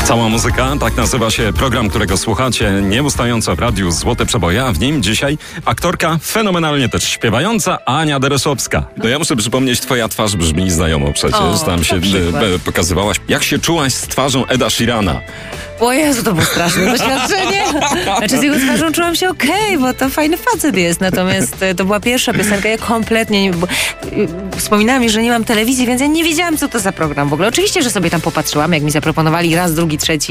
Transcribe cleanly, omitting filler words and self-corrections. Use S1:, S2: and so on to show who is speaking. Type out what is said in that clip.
S1: Cała muzyka, tak nazywa się program, którego słuchacie nieustająco w radiu Złote Przeboje, a w nim dzisiaj aktorka, fenomenalnie też śpiewająca, Ania Dereszowska. No ja muszę przypomnieć, twoja twarz brzmi znajomo przecież, tam się pokazywałaś. Jak się czułaś z twarzą Eda Sheerana?
S2: O Jezu, to było straszne doświadczenie. Znaczy z jego twarzą czułam się okej, bo to fajny facet jest. Natomiast to była pierwsza piosenka, ja kompletnie nie... Wspominałam mi, że nie mam telewizji, więc ja nie wiedziałam, co to za program w ogóle. Oczywiście, że sobie tam popatrzyłam, jak mi zaproponowali raz, drugi, trzeci.